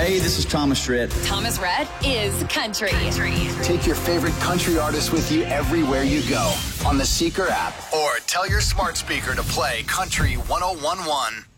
Hey, this is Thomas Rhett. Thomas Rhett is country. Take your favorite country artist with you everywhere you go on the Seeker app, or tell your smart speaker to play Country 101.1.